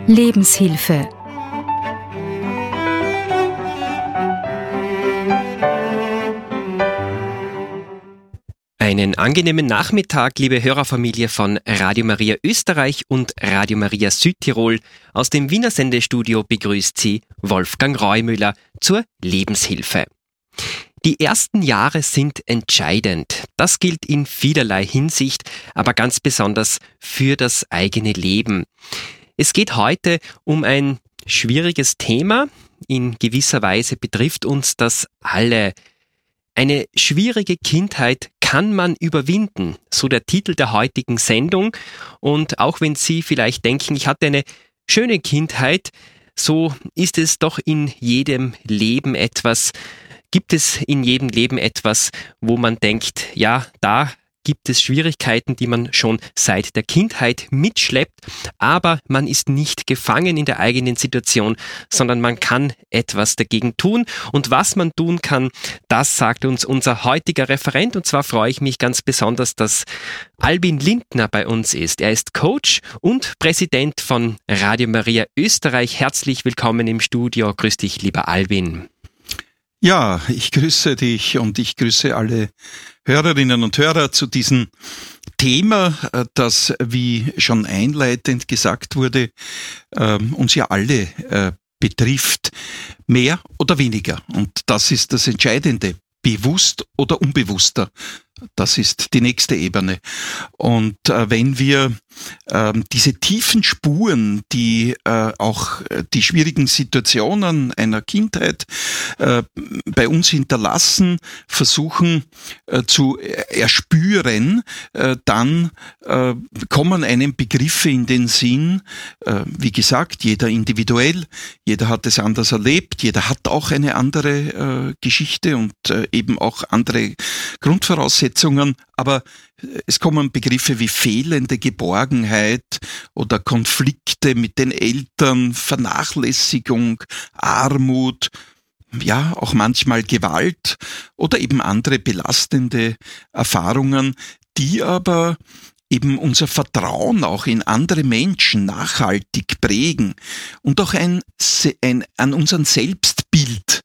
Lebenshilfe. Einen angenehmen Nachmittag, liebe Hörerfamilie von Radio Maria Österreich und Radio Maria Südtirol. Aus dem Wiener Sendestudio begrüßt Sie Wolfgang Reumüller zur Lebenshilfe. Die ersten Jahre sind entscheidend. Das gilt in vielerlei Hinsicht, aber ganz besonders für das eigene Leben. Es geht heute um ein schwieriges Thema. In gewisser Weise betrifft uns das alle. Eine schwierige Kindheit kann man überwinden, so der Titel der heutigen Sendung. Und auch wenn Sie vielleicht denken, ich hatte eine schöne Kindheit, so ist es doch in jedem Leben etwas, gibt es in jedem Leben etwas, wo man denkt, ja, da gibt es Schwierigkeiten, die man schon seit der Kindheit mitschleppt, aber man ist nicht gefangen in der eigenen Situation, sondern man kann etwas dagegen tun. Und was man tun kann, das sagt uns unser heutiger Referent. Und zwar freue ich mich ganz besonders, dass Albin Lindner bei uns ist. Er ist Coach und Präsident von Radio Maria Österreich. Herzlich willkommen im Studio. Grüß dich, lieber Albin. Ja, ich grüße dich und ich grüße alle Hörerinnen und Hörer zu diesem Thema, das, wie schon einleitend gesagt wurde, uns ja alle betrifft, mehr oder weniger. Und das ist das Entscheidende, bewusst oder unbewusster. Das ist die nächste Ebene. Und wenn wir diese tiefen Spuren, die auch die schwierigen Situationen einer Kindheit bei uns hinterlassen, versuchen zu erspüren, dann kommen einem Begriffe in den Sinn. Wie gesagt, jeder individuell, jeder hat es anders erlebt, jeder hat auch eine andere Geschichte und eben auch andere Grundvoraussetzungen. Aber es kommen Begriffe wie fehlende Geborgenheit oder Konflikte mit den Eltern, Vernachlässigung, Armut, ja, auch manchmal Gewalt oder eben andere belastende Erfahrungen, die aber eben unser Vertrauen auch in andere Menschen nachhaltig prägen und auch an unserem Selbstbild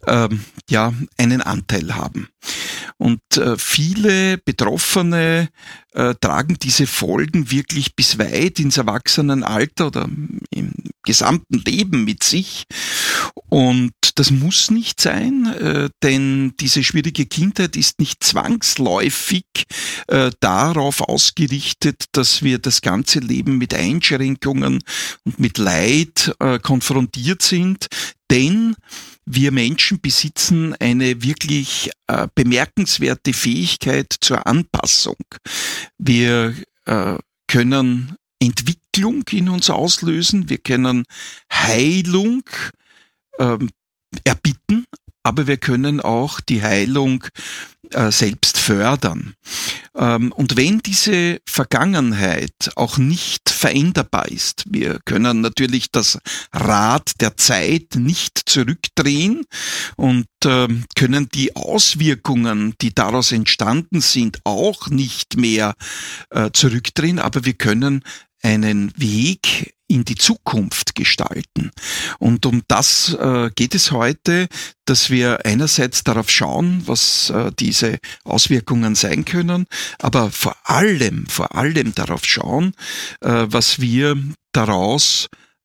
einen Anteil haben. Und viele Betroffene tragen diese Folgen wirklich bis weit ins Erwachsenenalter oder im gesamten Leben mit sich. Und das muss nicht sein, denn diese schwierige Kindheit ist nicht zwangsläufig darauf ausgerichtet, dass wir das ganze Leben mit Einschränkungen und mit Leid konfrontiert sind, denn wir Menschen besitzen eine wirklich bemerkenswerte Fähigkeit zur Anpassung. Wir können Entwicklung in uns auslösen, wir können Heilung erbitten, aber wir können auch die Heilung selbst fördern. Und wenn diese Vergangenheit auch nicht veränderbar ist, wir können natürlich das Rad der Zeit nicht zurückdrehen und können die Auswirkungen, die daraus entstanden sind, auch nicht mehr zurückdrehen, aber wir können einen Weg in die Zukunft gestalten. Und um das geht es heute, dass wir einerseits darauf schauen, was diese Auswirkungen sein können, aber vor allem darauf schauen, was wir daraus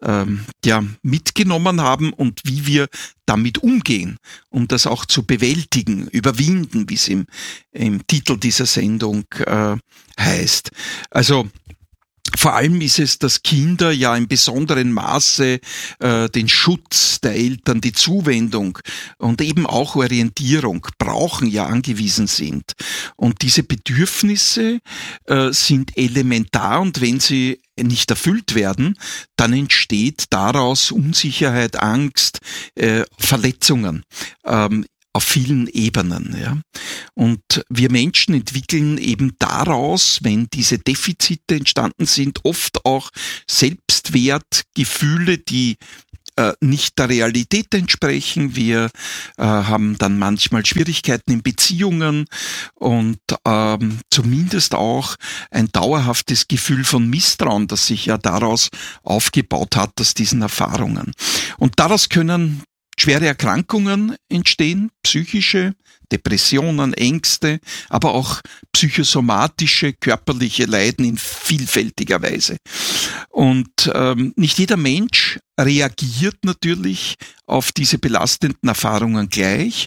mitgenommen haben und wie wir damit umgehen, um das auch zu bewältigen, überwinden, wie es im Titel dieser Sendung heißt. Also vor allem ist es, dass Kinder ja in besonderem Maße den Schutz der Eltern, die Zuwendung und eben auch Orientierung brauchen, ja angewiesen sind. Und diese Bedürfnisse sind elementar und wenn sie nicht erfüllt werden, dann entsteht daraus Unsicherheit, Angst, Verletzungen. Auf vielen Ebenen, ja. Und wir Menschen entwickeln eben daraus, wenn diese Defizite entstanden sind, oft auch Selbstwertgefühle, die nicht der Realität entsprechen. Wir haben dann manchmal Schwierigkeiten in Beziehungen und zumindest auch ein dauerhaftes Gefühl von Misstrauen, das sich ja daraus aufgebaut hat, aus diesen Erfahrungen. Und daraus können schwere Erkrankungen entstehen, psychische, Depressionen, Ängste, aber auch psychosomatische, körperliche Leiden in vielfältiger Weise. Und nicht jeder Mensch reagiert natürlich auf diese belastenden Erfahrungen gleich.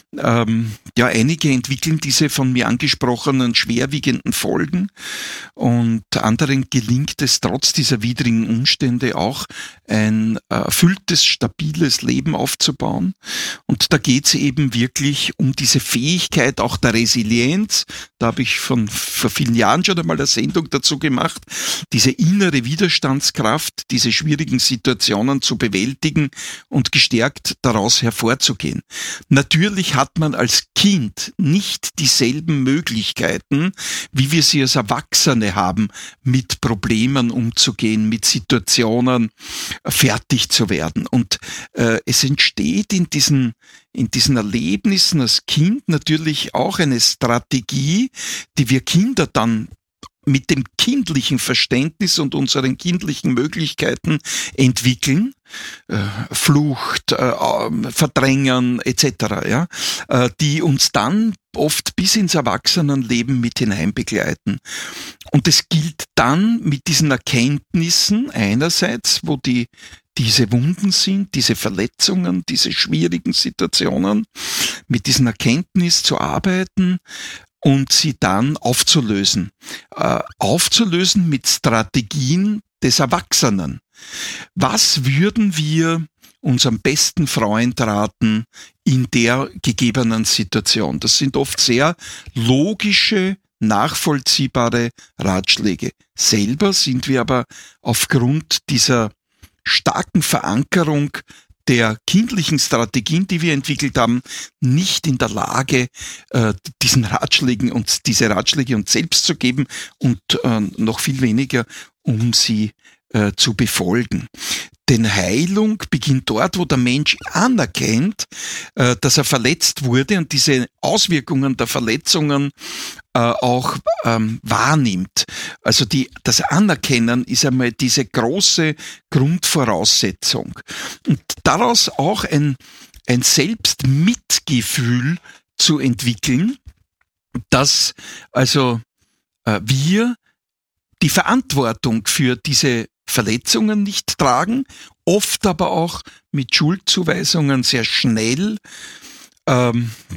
Einige entwickeln diese von mir angesprochenen schwerwiegenden Folgen und anderen gelingt es trotz dieser widrigen Umstände auch ein erfülltes, stabiles Leben aufzubauen. Und da geht es eben wirklich um diese Fähigkeit auch der Resilienz. Da habe ich vor vielen Jahren schon einmal eine Sendung dazu gemacht, diese innere Widerstandskraft, diese schwierigen Situationen zu bewältigen und gestärkt daraus hervorzugehen. Natürlich hat man als Kind nicht dieselben Möglichkeiten, wie wir sie als Erwachsene haben, mit Problemen umzugehen, mit Situationen fertig zu werden. Und es entsteht in diesen Erlebnissen als Kind natürlich auch eine Strategie, die wir Kinder dann mit dem kindlichen Verständnis und unseren kindlichen Möglichkeiten entwickeln, Flucht, Verdrängen etc., die uns dann oft bis ins Erwachsenenleben mit hinein begleiten. Und es gilt dann mit diesen Erkenntnissen einerseits, wo diese Wunden sind, diese Verletzungen, diese schwierigen Situationen, mit diesen Erkenntnissen zu arbeiten und sie dann aufzulösen. Aufzulösen mit Strategien des Erwachsenen. Was würden wir unserem besten Freund raten in der gegebenen Situation? Das sind oft sehr logische, nachvollziehbare Ratschläge. Selber sind wir aber aufgrund dieser starken Verankerung der kindlichen Strategien, die wir entwickelt haben, nicht in der Lage, diese Ratschläge uns selbst zu geben und noch viel weniger, um sie zu befolgen. Denn Heilung beginnt dort, wo der Mensch anerkennt, dass er verletzt wurde und diese Auswirkungen der Verletzungen auch wahrnimmt. Also das Anerkennen ist einmal diese große Grundvoraussetzung. Und daraus auch ein Selbstmitgefühl zu entwickeln, dass also wir die Verantwortung für diese Verletzungen nicht tragen, oft aber auch mit Schuldzuweisungen sehr schnell da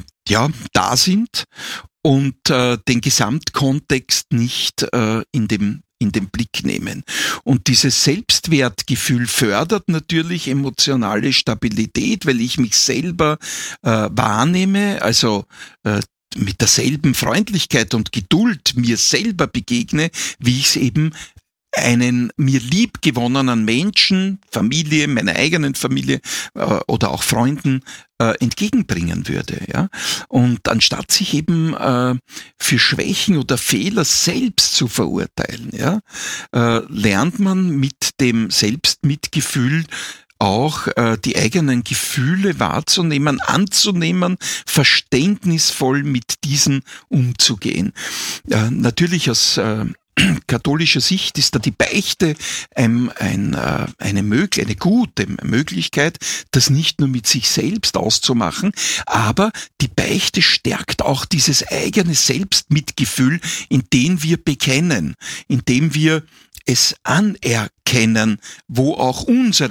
sind und den Gesamtkontext nicht in den Blick nehmen. Und dieses Selbstwertgefühl fördert natürlich emotionale Stabilität, weil ich mich selber wahrnehme, also mit derselben Freundlichkeit und Geduld mir selber begegne, wie ich es eben einen mir liebgewonnenen Menschen, Familie, meiner eigenen Familie oder auch Freunden entgegenbringen würde. Ja? Und anstatt sich eben für Schwächen oder Fehler selbst zu verurteilen, lernt man mit dem Selbstmitgefühl auch die eigenen Gefühle wahrzunehmen, anzunehmen, verständnisvoll mit diesen umzugehen. Natürlich aus katholischer Sicht ist da die Beichte eine gute Möglichkeit, das nicht nur mit sich selbst auszumachen, aber die Beichte stärkt auch dieses eigene Selbstmitgefühl, indem wir bekennen, indem wir es anerkennen, wo auch unser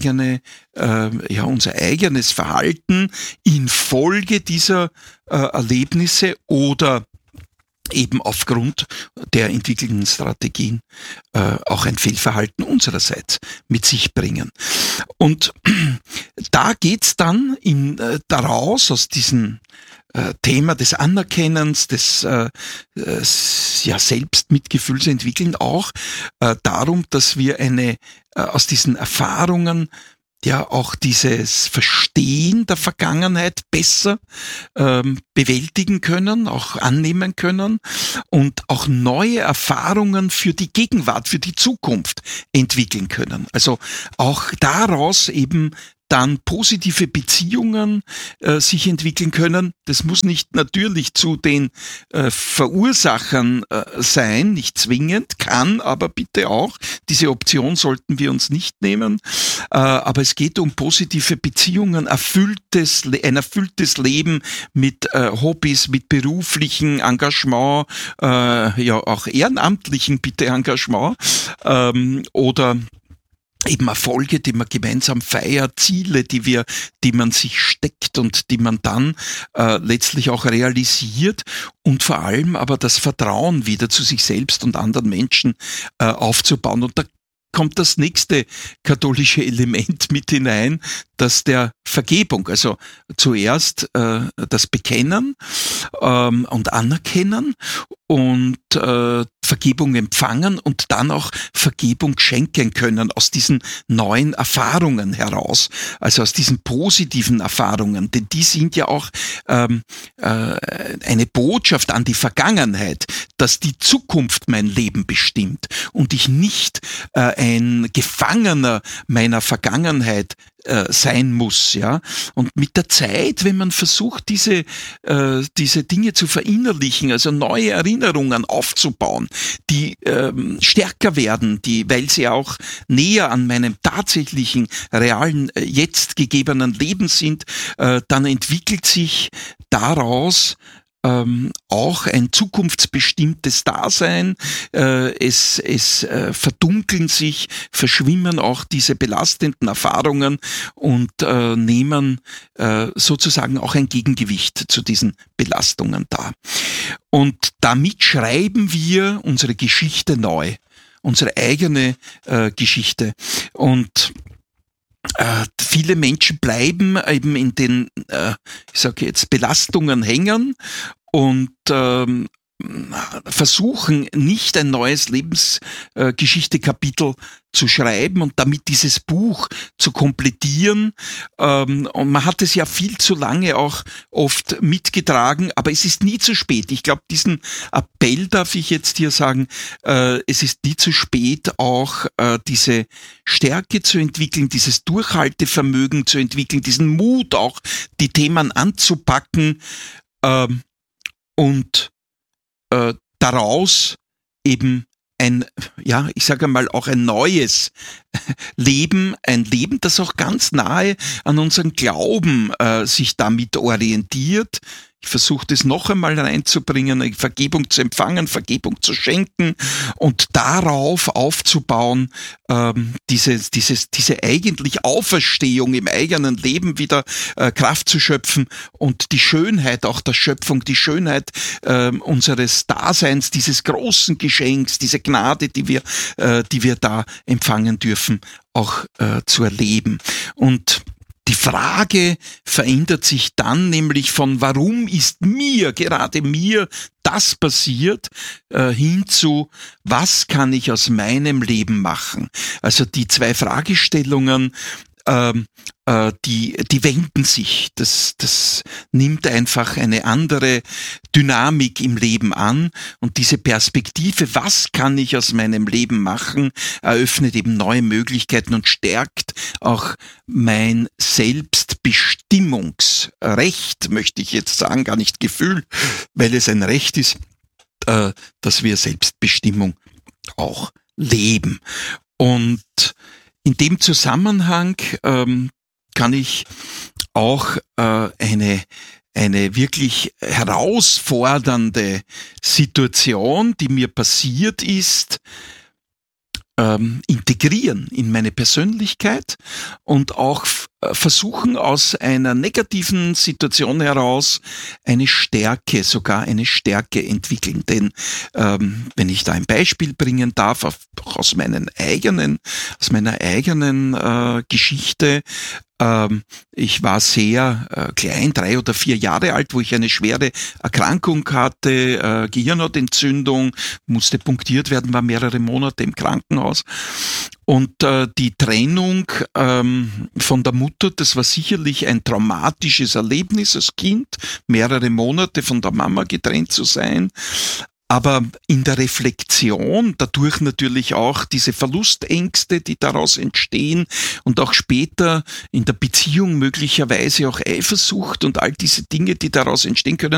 eigenes Verhalten infolge dieser Erlebnisse oder eben aufgrund der entwickelten Strategien auch ein Fehlverhalten unsererseits mit sich bringen. Und da geht's dann daraus aus diesem Thema des Anerkennens, des Selbstmitgefühls entwickeln, auch darum, dass wir aus diesen Erfahrungen ja auch dieses Verstehen der Vergangenheit besser bewältigen können, auch annehmen können und auch neue Erfahrungen für die Gegenwart, für die Zukunft entwickeln können. Also auch daraus eben dann positive Beziehungen sich entwickeln können. Das muss nicht natürlich zu den Verursachern sein, nicht zwingend, kann aber bitte auch. Diese Option sollten wir uns nicht nehmen. Aber es geht um positive Beziehungen, ein erfülltes Leben mit Hobbys, mit beruflichem Engagement, ja auch ehrenamtlichen bitte Engagement oder eben Erfolge, die man gemeinsam feiert, Ziele, die man sich steckt und die man dann letztlich auch realisiert und vor allem aber das Vertrauen wieder zu sich selbst und anderen Menschen aufzubauen. Und da kommt das nächste katholische Element mit hinein, das der Vergebung, also zuerst das Bekennen und Anerkennen und Vergebung empfangen und dann auch Vergebung schenken können aus diesen neuen Erfahrungen heraus, also aus diesen positiven Erfahrungen, denn die sind ja auch eine Botschaft an die Vergangenheit, dass die Zukunft mein Leben bestimmt und ich nicht ein Gefangener meiner Vergangenheit sein muss, ja. Und mit der Zeit, wenn man versucht, diese Dinge zu verinnerlichen, also neue Erinnerungen aufzubauen, die stärker werden, weil sie auch näher an meinem tatsächlichen, realen, jetzt gegebenen Leben sind, dann entwickelt sich daraus auch ein zukunftsbestimmtes Dasein. Es verdunkeln sich, verschwimmen auch diese belastenden Erfahrungen und nehmen sozusagen auch ein Gegengewicht zu diesen Belastungen dar. Und damit schreiben wir unsere Geschichte neu, unsere eigene Geschichte. Und viele Menschen bleiben eben in den, ich sage jetzt, Belastungen hängen und versuchen nicht ein neues Lebensgeschichte-Kapitel zu schreiben und damit dieses Buch zu komplettieren. Und man hat es ja viel zu lange auch oft mitgetragen, aber es ist nie zu spät. Ich glaube, diesen Appell darf ich jetzt hier sagen, es ist nie zu spät, auch diese Stärke zu entwickeln, dieses Durchhaltevermögen zu entwickeln, diesen Mut auch, die Themen anzupacken und daraus eben ich sage mal, auch ein neues Leben, ein Leben, das auch ganz nahe an unseren Glauben sich damit orientiert. Ich versuche das noch einmal reinzubringen, Vergebung zu empfangen, Vergebung zu schenken und darauf aufzubauen, diese eigentlich Auferstehung im eigenen Leben wieder Kraft zu schöpfen und die Schönheit auch der Schöpfung, die Schönheit unseres Daseins, dieses großen Geschenks, diese Gnade, die wir da empfangen dürfen, auch zu erleben. Und die Frage verändert sich dann nämlich von warum ist gerade mir das passiert, hin zu was kann ich aus meinem Leben machen. Also die zwei Fragestellungen, die wenden sich. Das nimmt einfach eine andere Dynamik im Leben an und diese Perspektive, was kann ich aus meinem Leben machen, eröffnet eben neue Möglichkeiten und stärkt auch mein Selbstbestimmungsrecht, möchte ich jetzt sagen, gar nicht Gefühl, weil es ein Recht ist, dass wir Selbstbestimmung auch leben. Und in dem Zusammenhang kann ich auch eine wirklich herausfordernde Situation, die mir passiert ist, integrieren in meine Persönlichkeit und auch versuchen aus einer negativen Situation heraus sogar eine Stärke entwickeln. Denn wenn ich da ein Beispiel bringen darf, auch auch aus meiner eigenen Geschichte. Ich war sehr klein, 3 oder 4 Jahre alt, wo ich eine schwere Erkrankung hatte, Gehirnhautentzündung, musste punktiert werden, war mehrere Monate im Krankenhaus. Und die Trennung von der Mutter, das war sicherlich ein traumatisches Erlebnis als Kind, mehrere Monate von der Mama getrennt zu sein. Aber in der Reflexion, dadurch natürlich auch diese Verlustängste, die daraus entstehen und auch später in der Beziehung möglicherweise auch Eifersucht und all diese Dinge, die daraus entstehen können,